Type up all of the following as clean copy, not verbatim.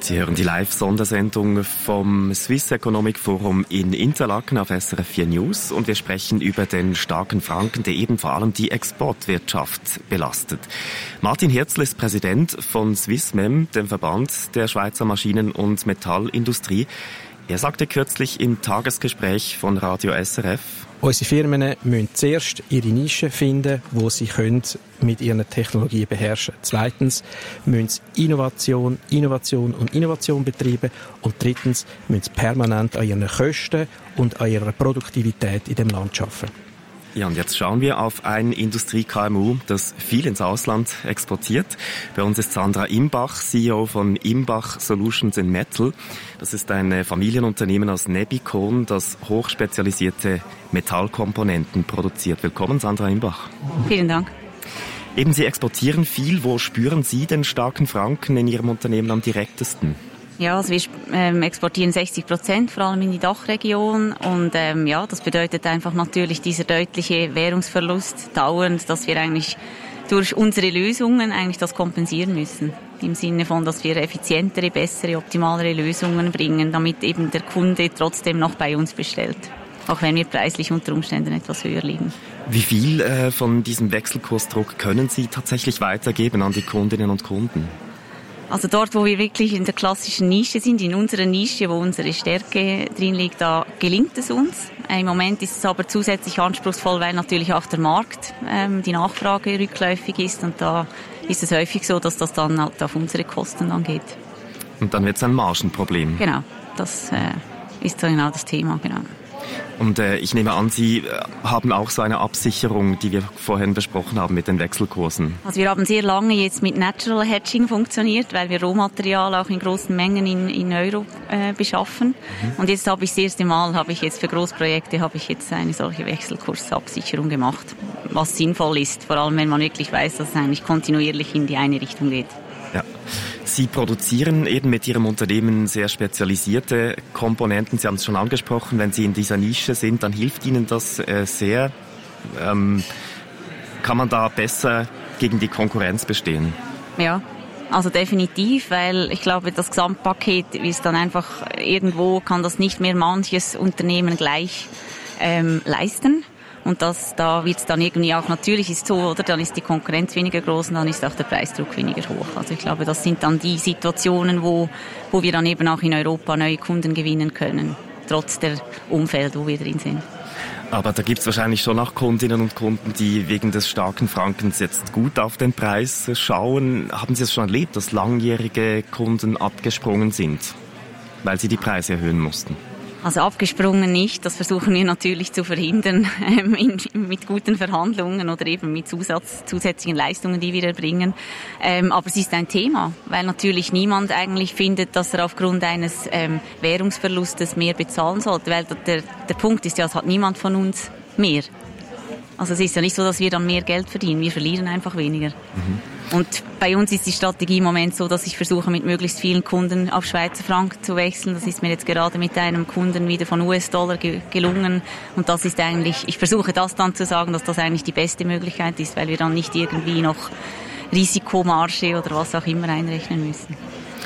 Sie hören die Live-Sondersendung vom Swiss Economic Forum in Interlaken auf SRF 4 News und wir sprechen über den starken Franken, der eben vor allem die Exportwirtschaft belastet. Martin Hirzel ist Präsident von Swissmem, dem Verband der Schweizer Maschinen- und Metallindustrie. Er sagte kürzlich im Tagesgespräch von Radio SRF: Unsere Firmen müssen zuerst ihre Nische finden, wo sie können mit ihren Technologien beherrschen. Zweitens müssen sie Innovation betreiben. Und drittens müssen sie permanent an ihren Kosten und an ihrer Produktivität in dem Land arbeiten. Ja, und jetzt schauen wir auf ein Industrie-KMU, das viel ins Ausland exportiert. Bei uns ist Sandra Imbach, CEO von Imbach Solutions in Metal. Das ist ein Familienunternehmen aus Nebikon, das hochspezialisierte Metallkomponenten produziert. Willkommen, Sandra Imbach. Vielen Dank. Eben, Sie exportieren viel. Wo spüren Sie den starken Franken in Ihrem Unternehmen am direktesten? Ja, also wir exportieren 60%, vor allem in die Dachregion. Und das bedeutet einfach natürlich dieser deutliche Währungsverlust dauernd, dass wir eigentlich durch unsere Lösungen eigentlich das kompensieren müssen. Im Sinne von, dass wir effizientere, bessere, optimalere Lösungen bringen, damit eben der Kunde trotzdem noch bei uns bestellt. Auch wenn wir preislich unter Umständen etwas höher liegen. Wie viel von diesem Wechselkursdruck können Sie tatsächlich weitergeben an die Kundinnen und Kunden? Also dort, wo wir wirklich in der klassischen Nische sind, in unserer Nische, wo unsere Stärke drin liegt, da gelingt es uns. Im Moment ist es aber zusätzlich anspruchsvoll, weil natürlich auch der Markt, die Nachfrage rückläufig ist. Und da ist es häufig so, dass das dann halt auf unsere Kosten dann geht. Und dann wird es ein Margenproblem. Genau, das ist so genau das Thema, genau. Und ich nehme an, Sie haben auch so eine Absicherung, die wir vorhin besprochen haben mit den Wechselkursen. Also wir haben sehr lange jetzt mit Natural Hedging funktioniert, weil wir Rohmaterial auch in großen Mengen in Euro beschaffen. Und jetzt habe ich das erste Mal, für Großprojekte eine solche Wechselkursabsicherung gemacht, was sinnvoll ist, vor allem wenn man wirklich weiß, dass es eigentlich kontinuierlich in die eine Richtung geht. Ja. Sie produzieren eben mit Ihrem Unternehmen sehr spezialisierte Komponenten. Sie haben es schon angesprochen, wenn Sie in dieser Nische sind, dann hilft Ihnen das sehr. Kann man da besser gegen die Konkurrenz bestehen? Ja, also definitiv, weil ich glaube, das Gesamtpaket ist dann einfach, irgendwo kann das nicht mehr manches Unternehmen gleich leisten. Und da wird es dann irgendwie auch, natürlich ist so, oder? Dann ist die Konkurrenz weniger groß und dann ist auch der Preisdruck weniger hoch. Also ich glaube, das sind dann die Situationen, wo wir dann eben auch in Europa neue Kunden gewinnen können, trotz der Umfeld, wo wir drin sind. Aber da gibt es wahrscheinlich schon auch Kundinnen und Kunden, die wegen des starken Frankens jetzt gut auf den Preis schauen. Haben Sie es schon erlebt, dass langjährige Kunden abgesprungen sind, weil sie die Preise erhöhen mussten? Also abgesprungen nicht, das versuchen wir natürlich zu verhindern mit guten Verhandlungen oder eben mit zusätzlichen Leistungen, die wir erbringen. Aber es ist ein Thema, weil natürlich niemand eigentlich findet, dass er aufgrund eines Währungsverlustes mehr bezahlen sollte, weil der Punkt ist ja, es hat niemand von uns mehr. Also es ist ja nicht so, dass wir dann mehr Geld verdienen, wir verlieren einfach weniger. Und bei uns ist die Strategie im Moment so, dass ich versuche, mit möglichst vielen Kunden auf Schweizer Franken zu wechseln. Das ist mir jetzt gerade mit einem Kunden wieder von US-Dollar gelungen. Und das ist eigentlich, ich versuche das dann zu sagen, dass das eigentlich die beste Möglichkeit ist, weil wir dann nicht irgendwie noch Risikomarge oder was auch immer einrechnen müssen.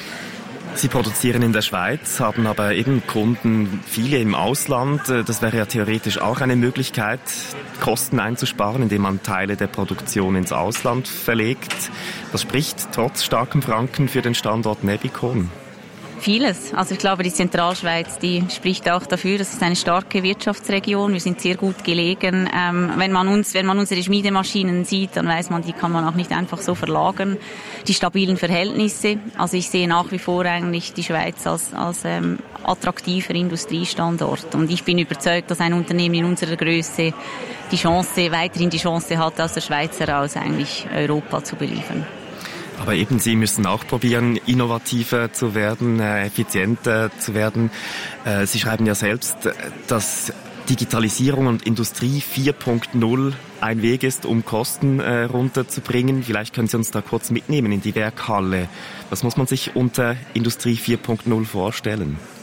Sie produzieren in der Schweiz, haben aber eben Kunden, viele im Ausland. Das wäre ja theoretisch auch eine Möglichkeit, Kosten einzusparen, indem man Teile der Produktion ins Ausland verlegt. Was spricht trotz starkem Franken für den Standort Nebikon? Vieles. Also ich glaube, die Zentralschweiz, die spricht auch dafür, das ist eine starke Wirtschaftsregion. Wir sind sehr gut gelegen. Wenn man unsere Schmiedemaschinen sieht, dann weiß man, die kann man auch nicht einfach so verlagern. Die stabilen Verhältnisse. Also ich sehe nach wie vor eigentlich die Schweiz als attraktiver Industriestandort. Und ich bin überzeugt, dass ein Unternehmen in unserer Größe weiterhin die Chance hat, aus der Schweiz heraus eigentlich Europa zu beliefern. Aber eben, Sie müssen auch probieren, innovativer zu werden, effizienter zu werden. Sie schreiben ja selbst, dass Digitalisierung und Industrie 4.0 ein Weg ist, um Kosten runterzubringen. Vielleicht können Sie uns da kurz mitnehmen in die Werkhalle. Was muss man sich unter Industrie 4.0 vorstellen?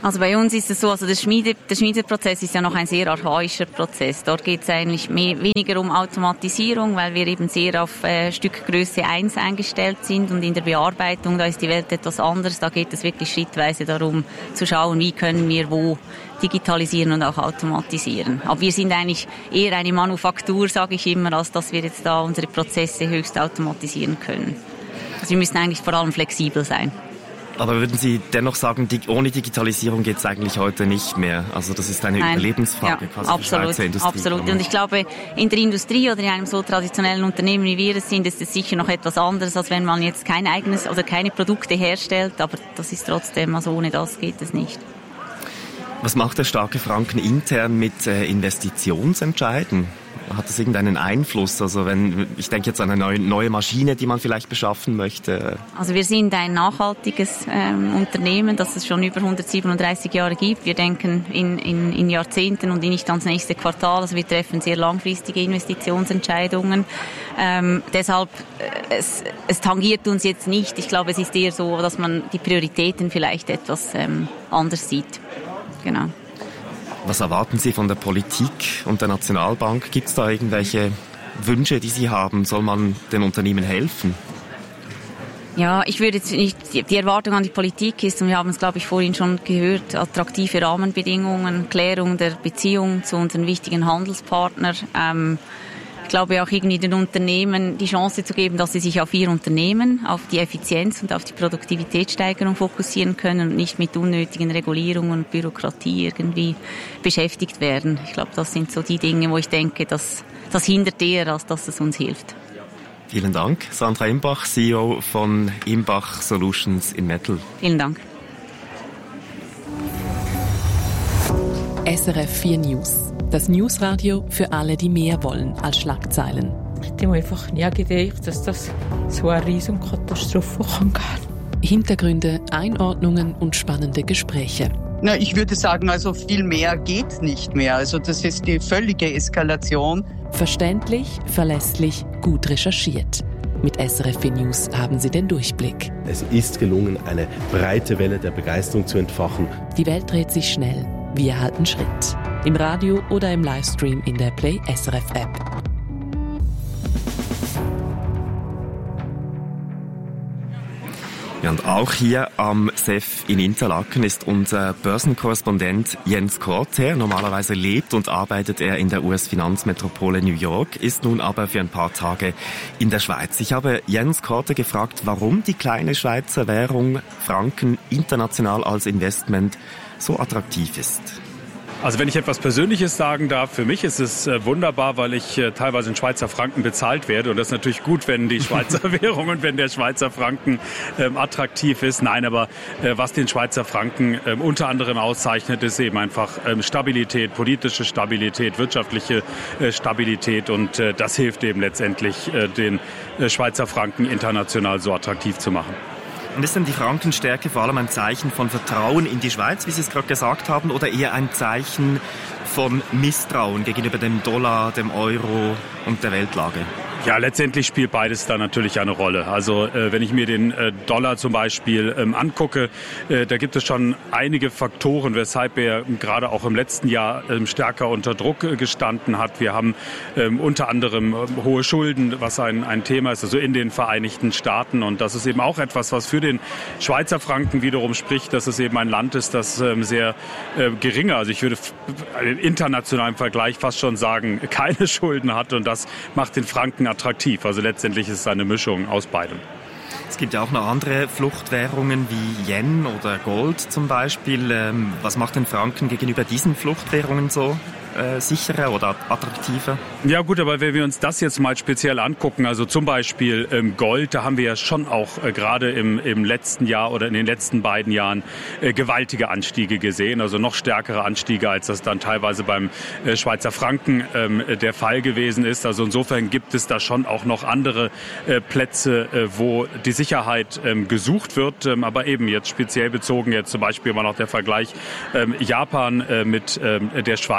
Also bei uns ist es so, der Schmiedeprozess ist ja noch ein sehr archaischer Prozess. Dort geht es eigentlich weniger um Automatisierung, weil wir eben sehr auf Stückgröße 1 eingestellt sind, und in der Bearbeitung, da ist die Welt etwas anders. Da geht es wirklich schrittweise darum zu schauen, wie können wir wo digitalisieren und auch automatisieren. Aber wir sind eigentlich eher eine Manufaktur, sage ich immer, als dass wir jetzt da unsere Prozesse höchst automatisieren können. Also wir müssen eigentlich vor allem flexibel sein. Aber würden Sie dennoch sagen, ohne Digitalisierung geht es eigentlich heute nicht mehr? Also das ist eine Überlebensfrage quasi für die Schweizer Industrie. Absolut. Und ich glaube, in der Industrie oder in einem so traditionellen Unternehmen, wie wir es sind, ist es sicher noch etwas anderes, als wenn man jetzt kein eigenes oder keine Produkte herstellt. Aber das ist trotzdem, also ohne das geht es nicht. Was macht der starke Franken intern mit Investitionsentscheiden? Hat das irgendeinen Einfluss? Also ich denke jetzt an eine neue Maschine, die man vielleicht beschaffen möchte. Also wir sind ein nachhaltiges Unternehmen, das es schon über 137 Jahre gibt. Wir denken in Jahrzehnten und nicht ans nächste Quartal. Also wir treffen sehr langfristige Investitionsentscheidungen. Deshalb, es tangiert uns jetzt nicht. Ich glaube, es ist eher so, dass man die Prioritäten vielleicht etwas anders sieht. Genau. Was erwarten Sie von der Politik und der Nationalbank? Gibt es da irgendwelche Wünsche, die Sie haben? Soll man den Unternehmen helfen? Ja, ich würde jetzt nicht, die Erwartung an die Politik ist, und wir haben es, glaube ich, vorhin schon gehört, attraktive Rahmenbedingungen, Klärung der Beziehung zu unseren wichtigen Handelspartnern. Ich glaube auch irgendwie den Unternehmen die Chance zu geben, dass sie sich auf ihr Unternehmen, auf die Effizienz und auf die Produktivitätssteigerung fokussieren können und nicht mit unnötigen Regulierungen und Bürokratie irgendwie beschäftigt werden. Ich glaube, das sind so die Dinge, wo ich denke, das hindert eher, als dass es uns hilft. Vielen Dank. Sandra Imbach, CEO von Imbach Solutions in Metal. Vielen Dank. SRF 4 News. Das Newsradio für alle, die mehr wollen als Schlagzeilen. Ich hätte mir einfach nie gedacht, dass das so eine riesen Katastrophe kann gehen. Hintergründe, Einordnungen und spannende Gespräche. Na, ich würde sagen, also viel mehr geht nicht mehr. Also das ist die völlige Eskalation. Verständlich, verlässlich, gut recherchiert. Mit SRF 4 News haben Sie den Durchblick. Es ist gelungen, eine breite Welle der Begeisterung zu entfachen. Die Welt dreht sich schnell. Wir halten Schritt. Im Radio oder im Livestream in der Play SRF App. Ja, und auch hier am SEF in Interlaken ist unser Börsenkorrespondent Jens Korte. Normalerweise lebt und arbeitet er in der US-Finanzmetropole New York, ist nun aber für ein paar Tage in der Schweiz. Ich habe Jens Korte gefragt, warum die kleine Schweizer Währung Franken international als Investment so attraktiv ist. Also wenn ich etwas Persönliches sagen darf, für mich ist es wunderbar, weil ich teilweise in Schweizer Franken bezahlt werde. Und das ist natürlich gut, wenn die Schweizer Währung und wenn der Schweizer Franken attraktiv ist. Nein, aber was den Schweizer Franken unter anderem auszeichnet, ist eben einfach Stabilität, politische Stabilität, wirtschaftliche Stabilität. Und das hilft eben letztendlich, den Schweizer Franken international so attraktiv zu machen. Und ist denn die Frankenstärke vor allem ein Zeichen von Vertrauen in die Schweiz, wie Sie es gerade gesagt haben, oder eher ein Zeichen von Misstrauen gegenüber dem Dollar, dem Euro und der Weltlage? Ja, letztendlich spielt beides da natürlich eine Rolle. Also wenn ich mir den Dollar zum Beispiel angucke, da gibt es schon einige Faktoren, weshalb er gerade auch im letzten Jahr stärker unter Druck gestanden hat. Wir haben unter anderem hohe Schulden, was ein Thema ist, also in den Vereinigten Staaten. Und das ist eben auch etwas, was für den Schweizer Franken wiederum spricht, dass es eben ein Land ist, das sehr geringe, also ich würde im internationalen Vergleich fast schon sagen, keine Schulden hat. Und das macht den Franken attraktiv. Also letztendlich ist es eine Mischung aus beidem. Es gibt ja auch noch andere Fluchtwährungen wie Yen oder Gold zum Beispiel. Was macht den Franken gegenüber diesen Fluchtwährungen so sicherer oder attraktiver? Ja gut, aber wenn wir uns das jetzt mal speziell angucken, also zum Beispiel Gold, da haben wir ja schon auch gerade im letzten Jahr oder in den letzten beiden Jahren gewaltige Anstiege gesehen, also noch stärkere Anstiege, als das dann teilweise beim Schweizer Franken der Fall gewesen ist. Also insofern gibt es da schon auch noch andere Plätze, wo die Sicherheit gesucht wird, aber eben jetzt speziell bezogen jetzt zum Beispiel mal noch der Vergleich Japan mit der Schweiz.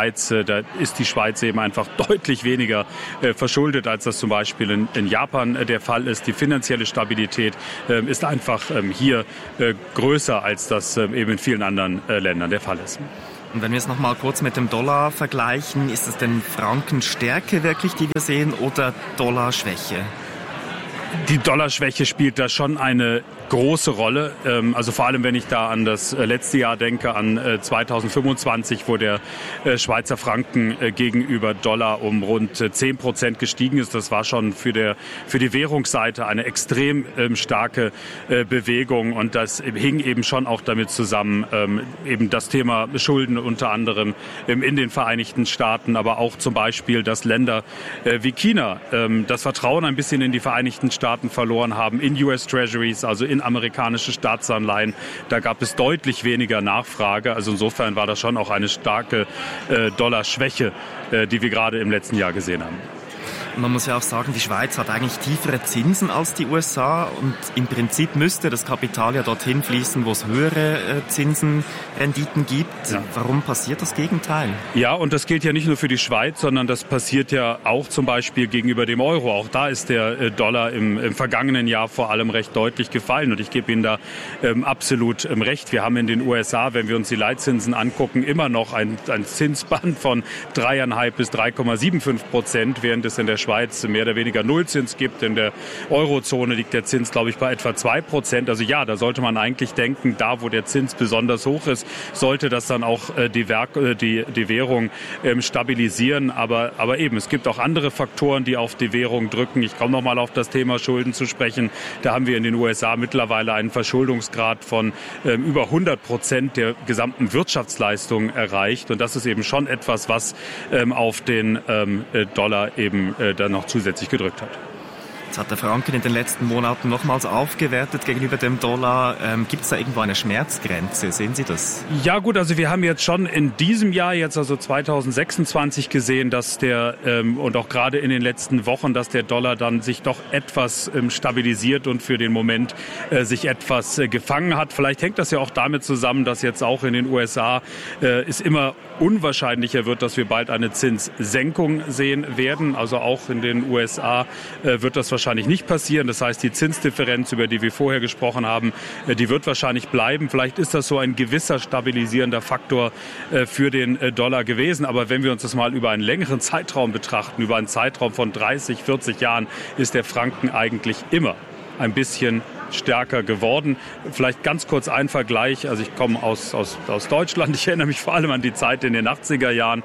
da ist die Schweiz eben einfach deutlich weniger verschuldet, als das zum Beispiel in Japan der Fall ist. Die finanzielle Stabilität ist einfach hier größer, als das eben in vielen anderen Ländern der Fall ist. Und wenn wir es noch mal kurz mit dem Dollar vergleichen, ist es denn Frankenstärke wirklich, die wir sehen, oder Dollarschwäche? Die Dollarschwäche spielt da schon eine große Rolle. Also vor allem, wenn ich da an das letzte Jahr denke, an 2025, wo der Schweizer Franken gegenüber Dollar um rund 10% gestiegen ist. Das war schon für die Währungsseite eine extrem starke Bewegung. Und das hing eben schon auch damit zusammen, eben das Thema Schulden unter anderem in den Vereinigten Staaten, aber auch zum Beispiel, dass Länder wie China das Vertrauen ein bisschen in die Vereinigten Staaten verloren haben, in US Treasuries, also in amerikanische Staatsanleihen. Da gab es deutlich weniger Nachfrage. Also insofern war das schon auch eine starke Dollarschwäche, die wir gerade im letzten Jahr gesehen haben. Man muss ja auch sagen, die Schweiz hat eigentlich tiefere Zinsen als die USA und im Prinzip müsste das Kapital ja dorthin fließen, wo es höhere Zinsenrenditen gibt. Ja. Warum passiert das Gegenteil? Ja, und das gilt ja nicht nur für die Schweiz, sondern das passiert ja auch zum Beispiel gegenüber dem Euro. Auch da ist der Dollar im vergangenen Jahr vor allem recht deutlich gefallen und ich gebe Ihnen da absolut recht. Wir haben in den USA, wenn wir uns die Leitzinsen angucken, immer noch ein Zinsband von 3,5 bis 3,75%, während es in der Schweiz mehr oder weniger Nullzins gibt. In der Eurozone liegt der Zins, glaube ich, bei etwa 2%. Also ja, da sollte man eigentlich denken, da wo der Zins besonders hoch ist, sollte das dann auch die Währung stabilisieren. Aber eben, es gibt auch andere Faktoren, die auf die Währung drücken. Ich komme noch mal auf das Thema Schulden zu sprechen. Da haben wir in den USA mittlerweile einen Verschuldungsgrad von über 100% der gesamten Wirtschaftsleistung erreicht. Und das ist eben schon etwas, was auf den Dollar eben dann noch zusätzlich gedrückt hat. Jetzt hat der Franken in den letzten Monaten nochmals aufgewertet gegenüber dem Dollar. Gibt es da irgendwo eine Schmerzgrenze? Sehen Sie das? Ja gut, also wir haben jetzt schon in diesem Jahr, jetzt also 2026 gesehen, dass und auch gerade in den letzten Wochen, dass der Dollar dann sich doch etwas stabilisiert und für den Moment sich etwas gefangen hat. Vielleicht hängt das ja auch damit zusammen, dass jetzt auch in den USA es immer unwahrscheinlicher wird, dass wir bald eine Zinssenkung sehen werden. Also auch in den USA wird das wahrscheinlich nicht passieren. Das heißt, die Zinsdifferenz, über die wir vorher gesprochen haben, die wird wahrscheinlich bleiben. Vielleicht ist das so ein gewisser stabilisierender Faktor für den Dollar gewesen. Aber wenn wir uns das mal über einen längeren Zeitraum betrachten, über einen Zeitraum von 30, 40 Jahren, ist der Franken eigentlich immer ein bisschen stärker geworden. Vielleicht ganz kurz ein Vergleich. Also ich komme aus Deutschland. Ich erinnere mich vor allem an die Zeit in den 80er Jahren,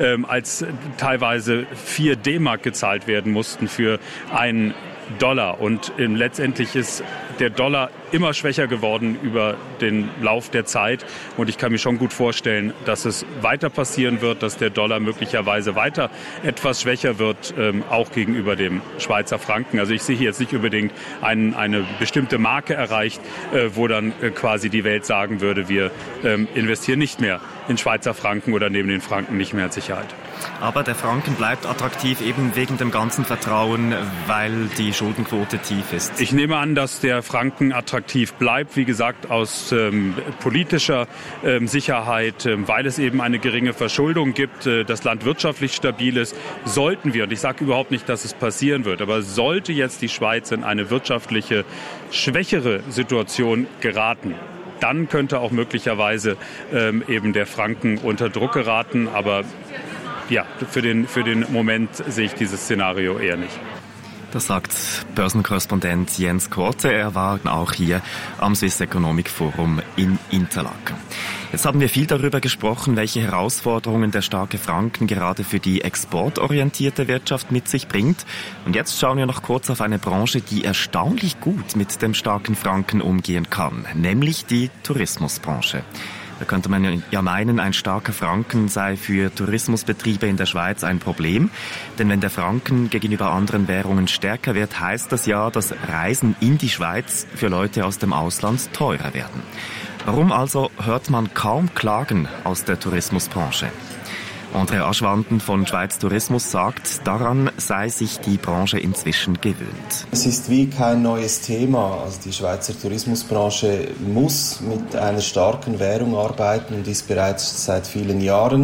als teilweise 4 D-Mark gezahlt werden mussten für einen Dollar. Und letztendlich ist der Dollar immer schwächer geworden über den Lauf der Zeit. Und ich kann mir schon gut vorstellen, dass es weiter passieren wird, dass der Dollar möglicherweise weiter etwas schwächer wird, auch gegenüber dem Schweizer Franken. Also ich sehe hier jetzt nicht unbedingt eine bestimmte Marke erreicht, wo dann quasi die Welt sagen würde, wir investieren nicht mehr in Schweizer Franken oder nehmen den Franken nicht mehr als Sicherheit. Aber der Franken bleibt attraktiv eben wegen dem ganzen Vertrauen, weil die Schuldenquote tief ist. Ich nehme an, dass der Franken attraktiv bleibt, wie gesagt, aus politischer Sicherheit, weil es eben eine geringe Verschuldung gibt, das Land wirtschaftlich stabil ist. Sollten wir, und ich sage überhaupt nicht, dass es passieren wird, aber sollte jetzt die Schweiz in eine wirtschaftliche, schwächere Situation geraten, dann könnte auch möglicherweise eben der Franken unter Druck geraten. Aber ja, für den Moment sehe ich dieses Szenario eher nicht. Das sagt Börsenkorrespondent Jens Korte. Er war auch hier am Swiss Economic Forum in Interlaken. Jetzt haben wir viel darüber gesprochen, welche Herausforderungen der starke Franken gerade für die exportorientierte Wirtschaft mit sich bringt. Und jetzt schauen wir noch kurz auf eine Branche, die erstaunlich gut mit dem starken Franken umgehen kann, nämlich die Tourismusbranche. Da könnte man ja meinen, ein starker Franken sei für Tourismusbetriebe in der Schweiz ein Problem. Denn wenn der Franken gegenüber anderen Währungen stärker wird, heißt das ja, dass Reisen in die Schweiz für Leute aus dem Ausland teurer werden. Warum also hört man kaum Klagen aus der Tourismusbranche? André Aschwanden von Schweiz Tourismus sagt, daran sei sich die Branche inzwischen gewöhnt. Es ist wie kein neues Thema. Also die Schweizer Tourismusbranche muss mit einer starken Währung arbeiten und ist bereits seit vielen Jahren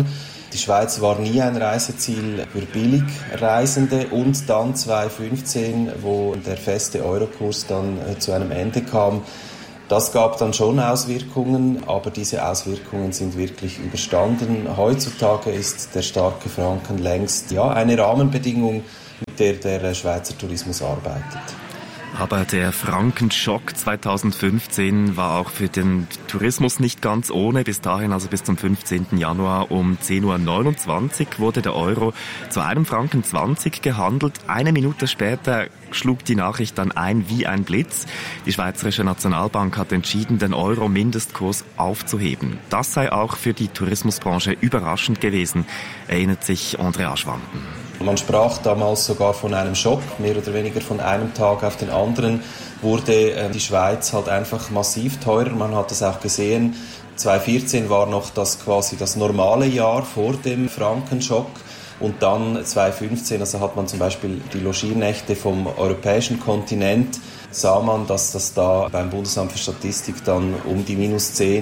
Die Schweiz war nie ein Reiseziel für Billigreisende und dann 2015, wo der feste Eurokurs dann zu einem Ende kam, das gab dann schon Auswirkungen, aber diese Auswirkungen sind wirklich überstanden. Heutzutage ist der starke Franken längst eine Rahmenbedingung, mit der der Schweizer Tourismus arbeitet. Aber der Frankenschock 2015 war auch für den Tourismus nicht ganz ohne. Bis dahin, also bis zum 15. Januar um 10.29 Uhr wurde der Euro zu einem Franken 20 gehandelt. Eine Minute später schlug die Nachricht dann ein wie ein Blitz. Die Schweizerische Nationalbank hat entschieden, den Euro-Mindestkurs aufzuheben. Das sei auch für die Tourismusbranche überraschend gewesen, erinnert sich André Aschwanden. Man sprach damals sogar von einem Schock, mehr oder weniger von einem Tag auf den anderen wurde die Schweiz halt einfach massiv teurer. Man hat es auch gesehen, 2014 war noch das normale Jahr vor dem Frankenschock. Und dann 2015, also hat man zum Beispiel die Logiernächte vom europäischen Kontinent, sah man, dass das da beim Bundesamt für Statistik dann um die -10,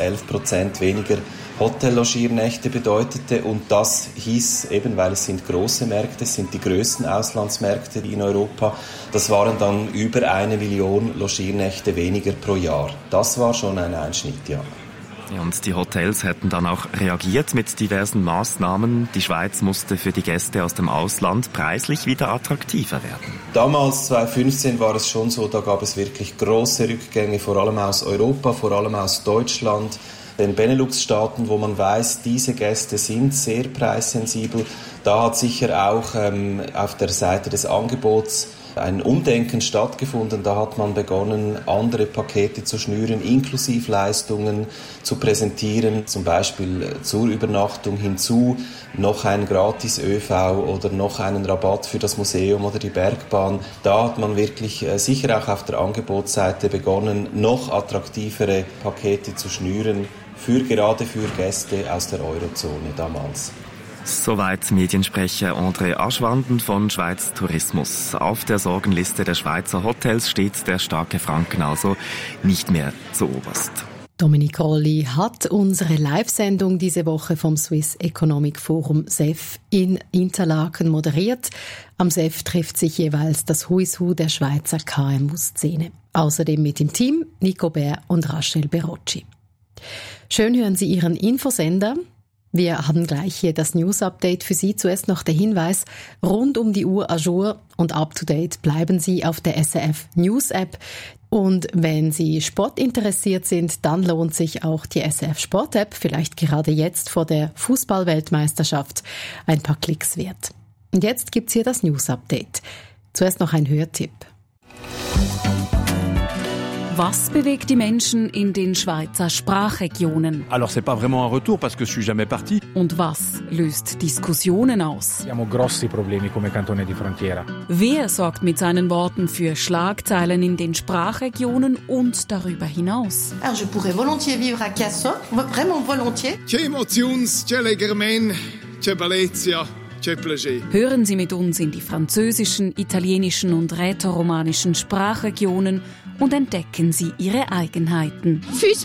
-11% weniger Hotellogiernächte bedeutete. Und das hieß eben, weil es sind große Märkte, es sind die größten Auslandsmärkte in Europa, das waren dann über 1 Million Logiernächte weniger pro Jahr. Das war schon ein Einschnitt, ja. Und die Hotels hätten dann auch reagiert mit diversen Maßnahmen. Die Schweiz musste für die Gäste aus dem Ausland preislich wieder attraktiver werden. Damals, 2015, war es schon so, da gab es wirklich große Rückgänge, vor allem aus Europa, vor allem aus Deutschland, den Benelux-Staaten, wo man weiß, diese Gäste sind sehr preissensibel. Da hat sicher auch auf der Seite des Angebots ein Umdenken stattgefunden. Da hat man begonnen, andere Pakete zu schnüren, Inklusivleistungen zu präsentieren, zum Beispiel zur Übernachtung hinzu, noch ein Gratis-ÖV oder noch einen Rabatt für das Museum oder die Bergbahn. Da hat man wirklich sicher auch auf der Angebotsseite begonnen, noch attraktivere Pakete zu schnüren, gerade für Gäste aus der Eurozone damals. Soweit Mediensprecher André Aschwanden von Schweiz Tourismus. Auf der Sorgenliste der Schweizer Hotels steht der starke Franken also nicht mehr zuoberst. Dominique Rolli hat unsere Live-Sendung diese Woche vom Swiss Economic Forum SEF in Interlaken moderiert. Am SEF trifft sich jeweils das Who is Who der Schweizer KMU-Szene. Außerdem mit dem Team Nico Bär und Rachel Berocci. Schön hören Sie Ihren Infosender. Wir haben gleich hier das News-Update für Sie. Zuerst noch der Hinweis, rund um die Uhr à jour und up-to-date bleiben Sie auf der SRF News-App. Und wenn Sie Sport interessiert sind, dann lohnt sich auch die SRF Sport-App, vielleicht gerade jetzt vor der Fußball-Weltmeisterschaft, ein paar Klicks wert. Und jetzt gibt's hier das News-Update. Zuerst noch ein Hörtipp. Was bewegt die Menschen in den Schweizer Sprachregionen? Alors c'est pas vraiment un retour parce que je suis jamais parti. Und was löst Diskussionen aus? Abbiamo grossi problemi come cantone di frontiera. Wer sorgt mit seinen Worten für Schlagzeilen in den Sprachregionen und darüber hinaus? Alors je pourrais volontiers vivre à Chiasso, vraiment volontiers. C'è emotions, c'è legermen, c'è bellezza. Hören Sie mit uns in die französischen, italienischen und rätoromanischen Sprachregionen und entdecken Sie ihre Eigenheiten.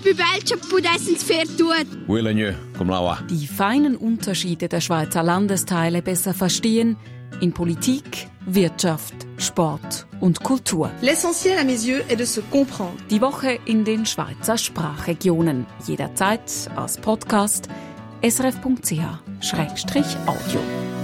Die feinen Unterschiede der Schweizer Landesteile besser verstehen in Politik, Wirtschaft, Sport und Kultur. L'essentiel à mes yeux est de se comprendre. Die Woche in den Schweizer Sprachregionen. Jederzeit als Podcast srf.ch/audio.